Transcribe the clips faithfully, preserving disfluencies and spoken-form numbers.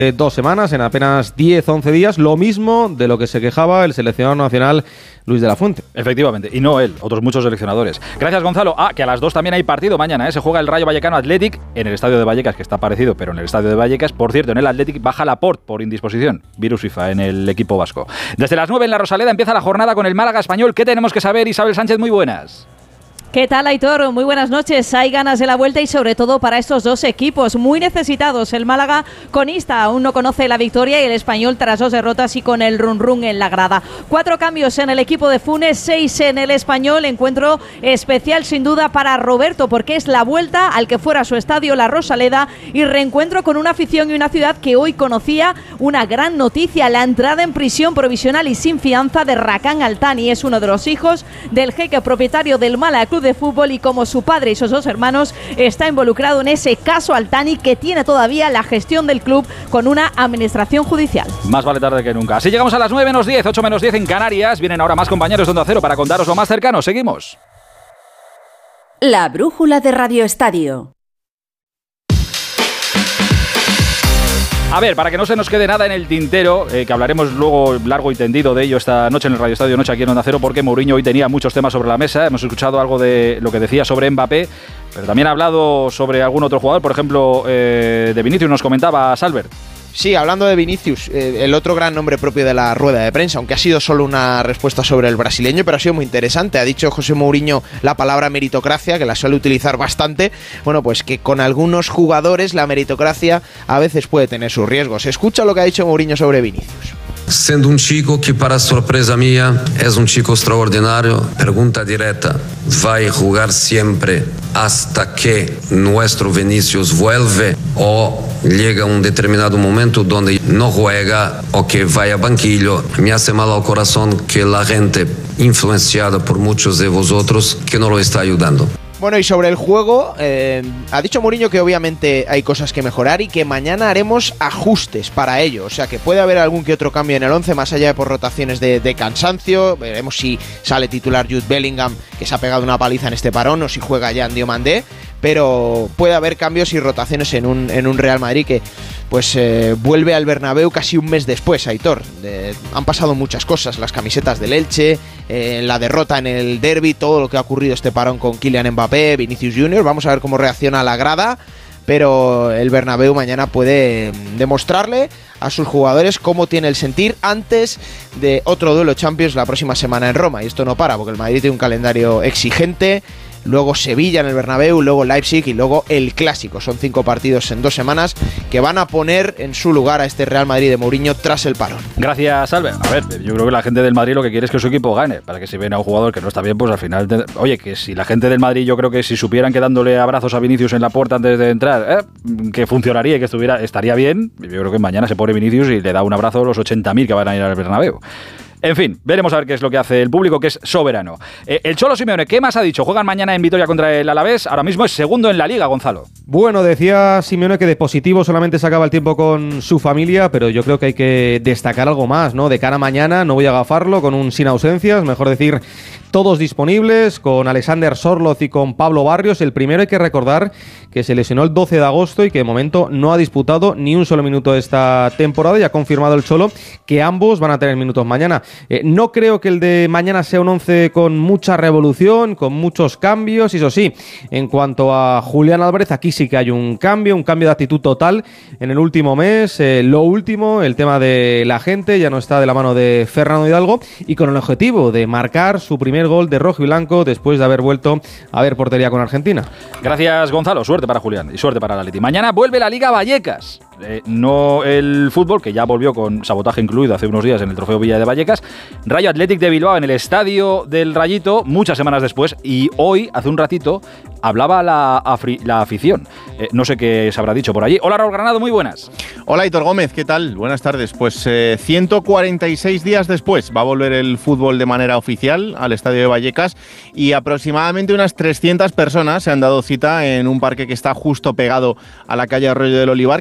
eh, dos semanas, en apenas diez once días, lo mismo de lo que se quejaba el seleccionador nacional Luis de la Fuente. Efectivamente, y no él, otros muchos seleccionadores. Gracias, Gonzalo. Ah, que a las dos también hay partido mañana, ¿eh? Se juega el Rayo Vallecano Athletic en el estadio de Vallecas, que está parecido, pero en el estadio de Vallecas. Por cierto, en el Athletic baja Laporte por indisposición, virus FIFA en el equipo vasco. Desde las nueve en la Rosaleda empieza la jornada con el Málaga Español. ¿Qué tenemos que saber? Isabel Sánchez, muy buenas. ¿Qué tal, Aitor? Muy buenas noches. Hay ganas de la vuelta y sobre todo para estos dos equipos muy necesitados. El Málaga conista aún no conoce la victoria y el Español tras dos derrotas y con el run run en la grada. Cuatro cambios en el equipo de Funes, seis en el Español. Encuentro especial sin duda para Roberto porque es la vuelta al que fuera su estadio, la Rosaleda, y reencuentro con una afición y una ciudad que hoy conocía una gran noticia: la entrada en prisión provisional y sin fianza de Rakan Altani. Es uno de los hijos del jeque propietario del Málaga Club de Fútbol y como su padre y sus dos hermanos está involucrado en ese caso Altani, que tiene todavía la gestión del club con una administración judicial. Más vale tarde que nunca. Así llegamos a las nueve menos diez, ocho menos diez en Canarias. Vienen ahora más compañeros de Onda Cero para contaros lo más cercano. Seguimos. La brújula de Radio Estadio. A ver, para que no se nos quede nada en el tintero, eh, que hablaremos luego largo y tendido de ello esta noche en el Radio Estadio Noche aquí en Onda Cero, porque Mourinho hoy tenía muchos temas sobre la mesa. Hemos escuchado algo de lo que decía sobre Mbappé, pero también ha hablado sobre algún otro jugador, por ejemplo, eh, de Vinicius, nos comentaba Salbert. Sí, hablando de Vinicius, eh, el otro gran nombre propio de la rueda de prensa, aunque ha sido solo una respuesta sobre el brasileño, pero ha sido muy interesante. Ha dicho José Mourinho la palabra meritocracia, que la suele utilizar bastante. Bueno, pues que con algunos jugadores la meritocracia a veces puede tener sus riesgos. Escucha lo que ha dicho Mourinho sobre Vinicius. Sendo um chico que, para sorpresa mía, es un chico extraordinario. Pregunta directa: ¿vai jugar siempre hasta que nuestro Vinicius vuelve o llega un determinado momento donde no juega o que vaya a banquillo? Me hace mal al corazón que la gente influenciada por muchos de vosotros que no lo está ayudando. Bueno, y sobre el juego, eh, ha dicho Mourinho que obviamente hay cosas que mejorar y que mañana haremos ajustes para ello. O sea, que puede haber algún que otro cambio en el once, más allá de por rotaciones de, de cansancio. Veremos si sale titular Jude Bellingham, que se ha pegado una paliza en este parón, o si juega ya en Diomandé. Pero puede haber cambios y rotaciones en un, en un Real Madrid que pues eh, vuelve al Bernabéu casi un mes después, Aitor. Eh, han pasado muchas cosas, las camisetas del Elche, eh, la derrota en el derbi, todo lo que ha ocurrido este parón con Kylian Mbappé, Vinicius Junior. Vamos a ver cómo reacciona la grada, pero el Bernabéu mañana puede demostrarle a sus jugadores cómo tiene el sentir antes de otro duelo Champions la próxima semana en Roma. Y esto no para, porque el Madrid tiene un calendario exigente. Luego Sevilla en el Bernabéu, luego Leipzig y luego el Clásico. Son cinco partidos en dos semanas que van a poner en su lugar a este Real Madrid de Mourinho tras el parón. Gracias, Albert. A ver, yo creo que la gente del Madrid lo que quiere es que su equipo gane, para que si ven a un jugador que no está bien, pues al final... Te... Oye, que si la gente del Madrid, yo creo que si supieran que dándole abrazos a Vinicius en la puerta antes de entrar, eh, que funcionaría y que estuviera estaría bien, yo creo que mañana se pone Vinicius y le da un abrazo a los ochenta mil que van a ir al Bernabéu. En fin, veremos a ver qué es lo que hace el público, que es soberano. Eh, el Cholo Simeone, ¿qué más ha dicho? Juegan mañana en Vitoria contra el Alavés. Ahora mismo es segundo en la Liga, Gonzalo. Bueno, decía Simeone que de positivo solamente sacaba el tiempo con su familia, pero yo creo que hay que destacar algo más, ¿no? De cara a mañana, no voy a gafarlo, con un sin ausencias, mejor decir, todos disponibles, con Alexander Sorloz y con Pablo Barrios. El primero hay que recordar que se lesionó el doce de agosto y que de momento no ha disputado ni un solo minuto de esta temporada, y ha confirmado el Cholo que ambos van a tener minutos mañana. Eh, no creo que el de mañana sea un once con mucha revolución, con muchos cambios, y eso sí, en cuanto a Julián Álvarez, aquí sí que hay un cambio, un cambio de actitud total en el último mes. Eh, lo último, el tema de la gente, ya no está de la mano de Fernando Hidalgo, y con el objetivo de marcar su primer gol de rojo y blanco después de haber vuelto a ver portería con Argentina. Gracias, Gonzalo. Suerte para Julián y suerte para la Atleti. Mañana vuelve la Liga Vallecas. Eh, no el fútbol, que ya volvió con sabotaje incluido hace unos días en el Trofeo Villa de Vallecas. Rayo Athletic de Bilbao en el estadio del Rayito, muchas semanas después, y hoy, hace un ratito, hablaba la, afri- la afición. Eh, no sé qué se habrá dicho por allí. Hola, Raúl Granado, muy buenas. Hola, Hitor Gómez, ¿qué tal? Buenas tardes. Pues eh, ciento cuarenta y seis días después va a volver el fútbol de manera oficial al estadio de Vallecas, y aproximadamente unas trescientas personas se han dado cita en un parque que está justo pegado a la calle Arroyo del Olivar, que es una de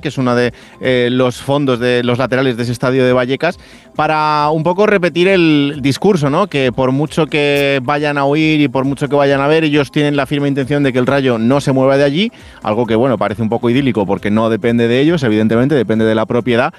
eh, eh, los fondos de los laterales de ese estadio de Vallecas, para un poco repetir el discurso, ¿no? Que por mucho que vayan a oír y por mucho que vayan a ver, ellos tienen la firme intención de que el Rayo no se mueva de allí, algo que, bueno, parece un poco idílico porque no depende de ellos, evidentemente, depende de la propiedad,